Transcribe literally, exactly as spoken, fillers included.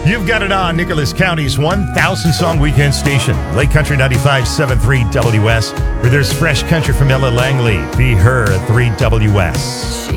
You've got it on Nicholas County's one thousand song weekend station, Lake Country ninety-five point seven three W S, where there's fresh country from Ella Langley. Be her at three W S.